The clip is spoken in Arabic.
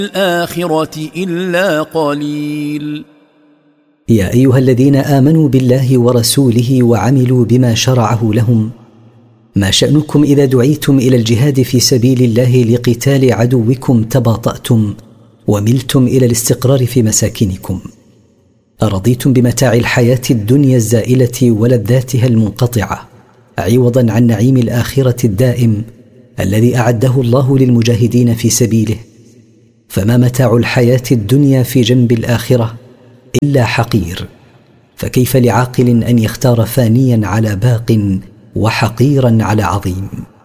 الآخرة إلا قليل. يا أيها الذين آمنوا بالله ورسوله وعملوا بما شرعه لهم، ما شأنكم إذا دعيتم إلى الجهاد في سبيل الله لقتال عدوكم تباطأتم وملتم إلى الاستقرار في مساكنكم؟ أرضيتم بمتاع الحياة الدنيا الزائلة ولذاتها المنقطعة عوضا عن نعيم الآخرة الدائم الذي أعده الله للمجاهدين في سبيله؟ فما متاع الحياة الدنيا في جنب الآخرة إلا حقير، فكيف لعاقل أن يختار فانيا على باق وحقيرا على عظيم؟